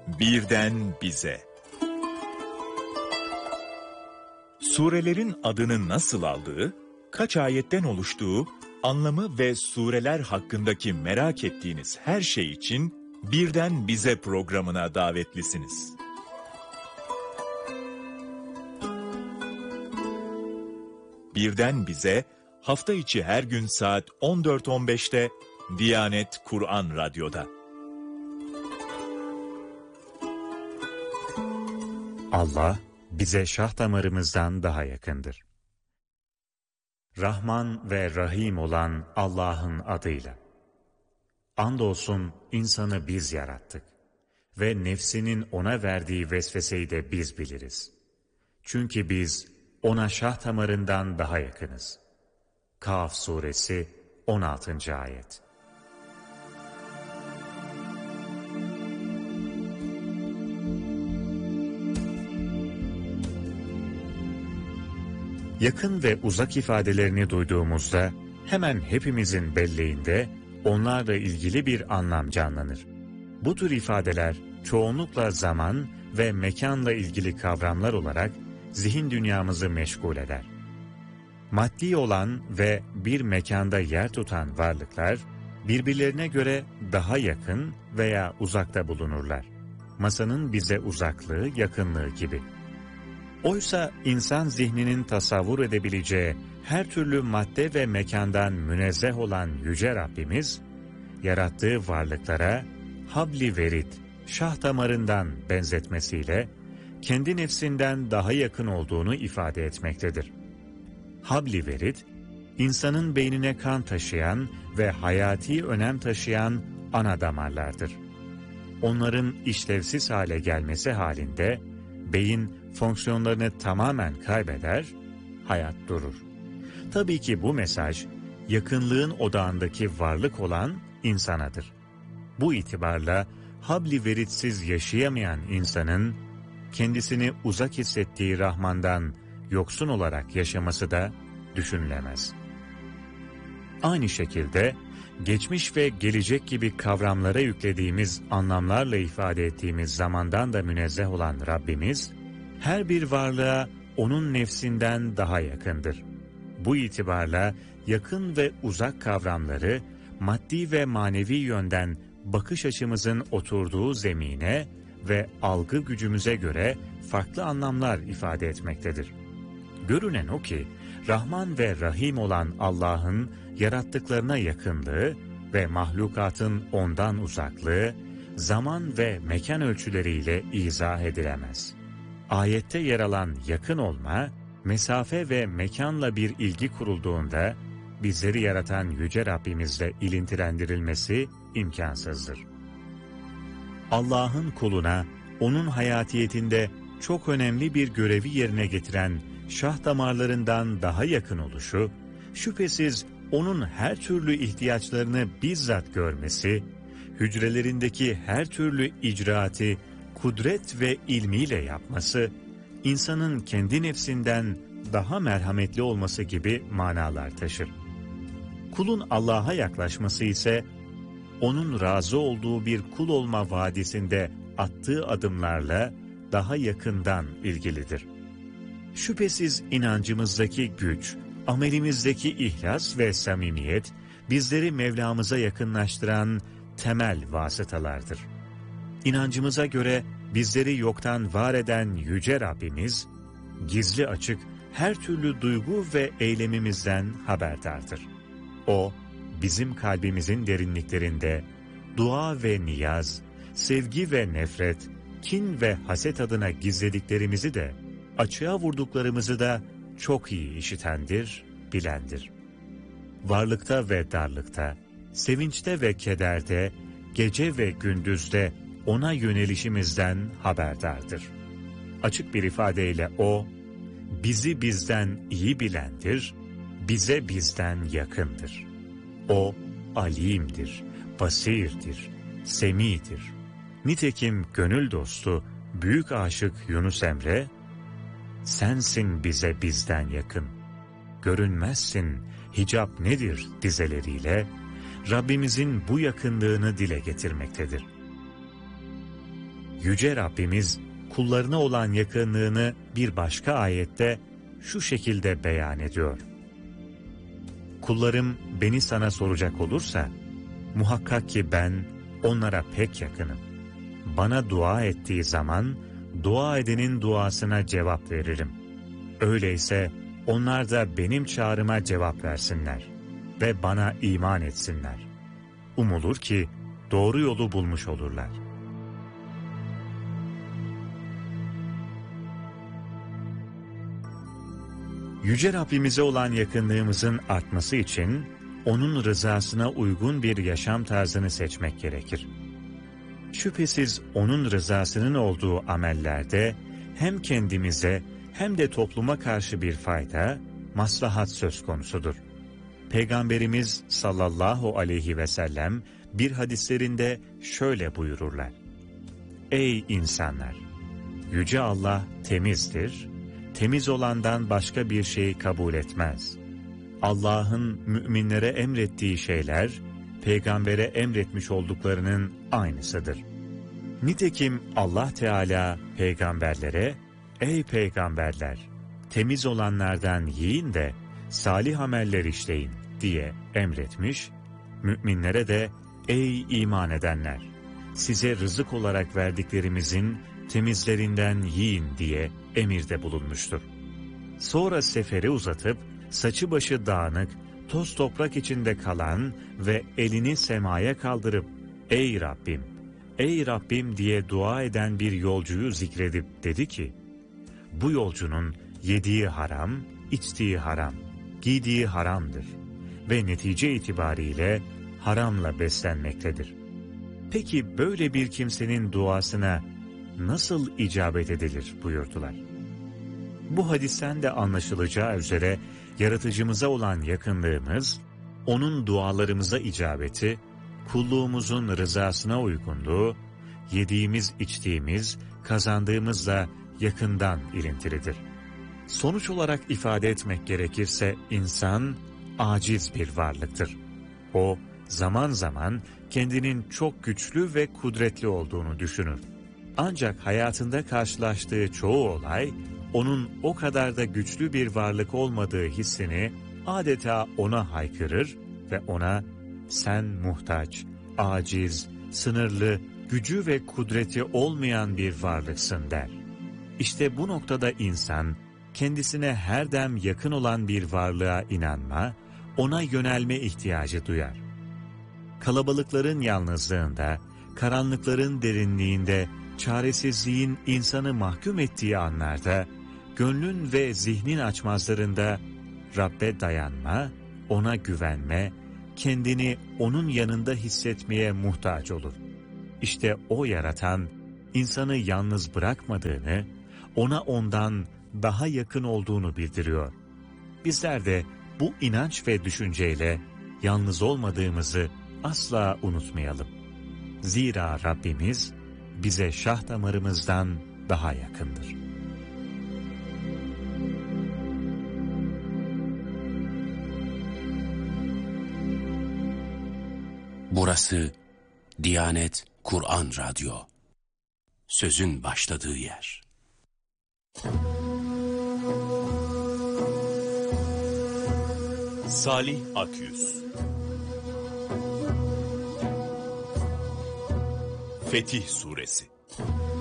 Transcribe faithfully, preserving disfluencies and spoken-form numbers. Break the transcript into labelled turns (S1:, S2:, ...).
S1: Birden bize. Surelerin adını nasıl aldığı, kaç ayetten oluştuğu, anlamı ve sureler hakkındaki merak ettiğiniz her şey için Birden Bize programına davetlisiniz. Birden Bize, hafta içi her gün saat on dört on beşte Diyanet Kur'an Radyo'da.
S2: Allah bize şah damarımızdan daha yakındır. Rahman ve Rahim olan Allah'ın adıyla. Andolsun insanı biz yarattık ve nefsinin ona verdiği vesveseyi de biz biliriz. Çünkü biz ona şah damarından daha yakınız. Kaf suresi on altıncı ayet. Yakın ve uzak ifadelerini duyduğumuzda hemen hepimizin belleğinde onlarla ilgili bir anlam canlanır. Bu tür ifadeler çoğunlukla zaman ve mekanla ilgili kavramlar olarak zihin dünyamızı meşgul eder. Maddi olan ve bir mekanda yer tutan varlıklar birbirlerine göre daha yakın veya uzakta bulunurlar. Masanın bize uzaklığı, yakınlığı gibi. Oysa insan zihninin tasavvur edebileceği her türlü madde ve mekandan münezzeh olan Yüce Rabbimiz, yarattığı varlıklara habli verid, şah damarından benzetmesiyle kendi nefsinden daha yakın olduğunu ifade etmektedir. Habli verid, insanın beynine kan taşıyan ve hayati önem taşıyan ana damarlardır. Onların işlevsiz hale gelmesi halinde beyin fonksiyonlarını tamamen kaybeder, hayat durur. Tabii ki bu mesaj, yakınlığın odağındaki varlık olan insanadır. Bu itibarla habli veritsiz yaşayamayan insanın, kendisini uzak hissettiği Rahman'dan yoksun olarak yaşaması da düşünülemez. Aynı şekilde, geçmiş ve gelecek gibi kavramlara yüklediğimiz anlamlarla ifade ettiğimiz zamandan da münezzeh olan Rabbimiz, her bir varlığa onun nefsinden daha yakındır. Bu itibarla yakın ve uzak kavramları maddi ve manevi yönden bakış açımızın oturduğu zemine ve algı gücümüze göre farklı anlamlar ifade etmektedir. Görünen o ki, Rahman ve Rahim olan Allah'ın yarattıklarına yakınlığı ve mahlukatın ondan uzaklığı, zaman ve mekan ölçüleriyle izah edilemez. Ayette yer alan yakın olma, mesafe ve mekanla bir ilgi kurulduğunda, bizleri yaratan Yüce Rabbimizle ilintilendirilmesi imkansızdır. Allah'ın kuluna, onun hayatiyetinde çok önemli bir görevi yerine getiren şah damarlarından daha yakın oluşu, şüphesiz onun her türlü ihtiyaçlarını bizzat görmesi, hücrelerindeki her türlü icraatı kudret ve ilmiyle yapması, insanın kendi nefsinden daha merhametli olması gibi manalar taşır. Kulun Allah'a yaklaşması ise, onun razı olduğu bir kul olma vadisinde attığı adımlarla daha yakından ilgilidir. Şüphesiz inancımızdaki güç, amelimizdeki ihlas ve samimiyet, bizleri Mevlamıza yakınlaştıran temel vasıtalardır. İnancımıza göre bizleri yoktan var eden Yüce Rabbimiz, gizli açık her türlü duygu ve eylemimizden haberdardır. O, bizim kalbimizin derinliklerinde dua ve niyaz, sevgi ve nefret, kin ve haset adına gizlediklerimizi de, açığa vurduklarımızı da çok iyi işitendir, bilendir. Varlıkta ve darlıkta, sevinçte ve kederde, gece ve gündüzde ona yönelişimizden haberdardır. Açık bir ifadeyle o, bizi bizden iyi bilendir, bize bizden yakındır. O, alimdir, basirdir, semidir. Nitekim gönül dostu, büyük aşık Yunus Emre, sensin bize bizden yakın, görünmezsin, hicap nedir dizeleriyle, Rabbimizin bu yakınlığını dile getirmektedir. Yüce Rabbimiz kullarına olan yakınlığını bir başka ayette şu şekilde beyan ediyor. Kullarım beni sana soracak olursa, muhakkak ki ben onlara pek yakınım. Bana dua ettiği zaman, dua edenin duasına cevap veririm. Öyleyse onlar da benim çağrıma cevap versinler ve bana iman etsinler. Umulur ki doğru yolu bulmuş olurlar. Yüce Rabbimize olan yakınlığımızın artması için, onun rızasına uygun bir yaşam tarzını seçmek gerekir. Şüphesiz onun rızasının olduğu amellerde hem kendimize hem de topluma karşı bir fayda, maslahat söz konusudur. Peygamberimiz sallallahu aleyhi ve sellem bir hadislerinde şöyle buyururlar. Ey insanlar! Yüce Allah temizdir, temiz olandan başka bir şey kabul etmez. Allah'ın müminlere emrettiği şeyler, peygambere emretmiş olduklarının aynısıdır. Nitekim Allah Teala peygamberlere, ey peygamberler, temiz olanlardan yiyin de salih ameller işleyin diye emretmiş, müminlere de ey iman edenler, size rızık olarak verdiklerimizin temizlerinden yiyin diye emirde bulunmuştur. Sonra seferi uzatıp, saçı başı dağınık, toz toprak içinde kalan ve elini semaya kaldırıp, ey Rabbim, ey Rabbim diye dua eden bir yolcuyu zikredip dedi ki, bu yolcunun yediği haram, içtiği haram, giydiği haramdır ve netice itibariyle haramla beslenmektedir. Peki böyle bir kimsenin duasına nasıl icabet edilir buyurdular. Bu hadisten de anlaşılacağı üzere yaratıcımıza olan yakınlığımız, onun dualarımıza icabeti, kulluğumuzun rızasına uygunluğu, yediğimiz, içtiğimiz, kazandığımızla yakından ilintilidir. Sonuç olarak ifade etmek gerekirse insan aciz bir varlıktır. O zaman zaman kendinin çok güçlü ve kudretli olduğunu düşünür. Ancak hayatında karşılaştığı çoğu olay, onun o kadar da güçlü bir varlık olmadığı hissini adeta ona haykırır ve ona sen muhtaç, aciz, sınırlı, gücü ve kudreti olmayan bir varlıksın der. İşte bu noktada insan kendisine her dem yakın olan bir varlığa inanma, ona yönelme ihtiyacı duyar. Kalabalıkların yalnızlığında, karanlıkların derinliğinde, çaresizliğin insanı mahkum ettiği anlarda, gönlün ve zihnin açmazlarında Rabbe dayanma, ona güvenme, kendini onun yanında hissetmeye muhtaç olur. İşte o yaratan, insanı yalnız bırakmadığını, ona ondan daha yakın olduğunu bildiriyor. Bizler de bu inanç ve düşünceyle yalnız olmadığımızı asla unutmayalım. Zira Rabbimiz bize şah damarımızdan daha yakındır.
S3: Burası Diyanet Kur'an Radyo. Sözün başladığı yer.
S1: Salih Akyüz Fetih Suresi